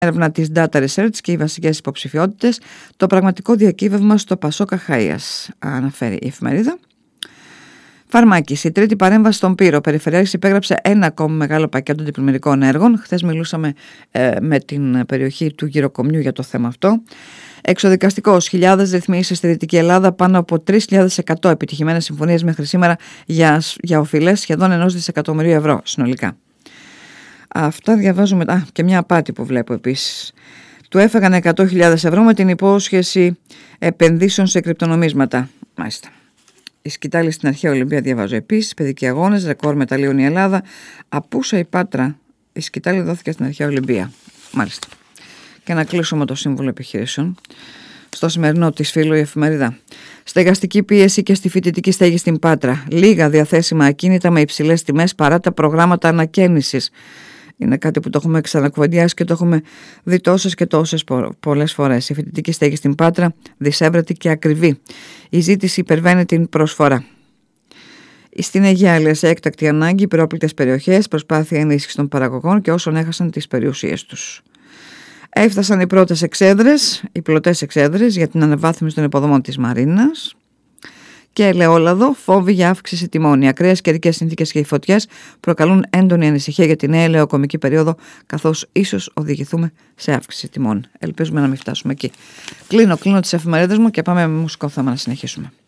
Έρευνα της Data Research και οι βασικές υποψηφιότητες. Το πραγματικό διακύβευμα στο Πασόκ Αχαΐας, αναφέρει η εφημερίδα. Φαρμάκης, η τρίτη παρέμβαση στον Πύρο. Περιφερειάρχης υπέγραψε ένα ακόμη μεγάλο πακέτο αντιπλημμυρικών έργων. Χθες μιλούσαμε με την περιοχή του Γυροκομιού για το θέμα αυτό. Εξοδικαστικός, χιλιάδες ρυθμίσεις στη Δυτική Ελλάδα, πάνω από 3.100 επιτυχημένες συμφωνίες μέχρι σήμερα για οφειλές σχεδόν 1 δισεκατομμυρίου ευρώ συνολικά. Αυτά διαβάζουμε. Και μια απάτη που βλέπω επίσης. Του έφαγαν 100.000 ευρώ με την υπόσχεση επενδύσεων σε κρυπτονομίσματα. Μάλιστα. Η σκητάλη στην αρχαία Ολυμπία, διαβάζω επίσης. Παιδικοί αγώνες, ρεκόρ μεταλλίων η Ελλάδα. Απούσα η Πάτρα. Η σκητάλη δόθηκε στην αρχαία Ολυμπία. Μάλιστα. Και να κλείσουμε το Σύμβουλο Επιχειρήσεων. Στο σημερινό της Φύλλου η εφημερίδα. Στεγαστική πίεση και στη φοιτητική στέγη στην Πάτρα. Λίγα διαθέσιμα ακίνητα με υψηλές τιμές παρά τα προγράμματα ανακαίνησης. Είναι κάτι που το έχουμε ξανακουβεντιάσει και το έχουμε δει τόσες και τόσες πολλές φορές. Η φοιτητική στέγη στην Πάτρα δυσέβρετη και ακριβή. Η ζήτηση υπερβαίνει την προσφορά. Στην Αιγαία, σε έκτακτη ανάγκη, υπερόπλητες περιοχές, προσπάθεια ενίσχυση των παραγωγών και όσων έχασαν τις περιουσίες τους. Έφτασαν οι πρώτες εξέδρες, οι πλωτές εξέδρες για την αναβάθμιση των υποδομών της Μαρίνας. Και ελαιόλαδο, φόβοι για αύξηση τιμών. Οι ακραίες καιρικές συνθήκες και οι φωτιές προκαλούν έντονη ανησυχία για τη νέα ελαιοκομική περίοδο, καθώς ίσως οδηγηθούμε σε αύξηση τιμών. Ελπίζουμε να μην φτάσουμε εκεί. Κλείνω τις εφημερίδες μου και πάμε με μουσικό θέμα να συνεχίσουμε.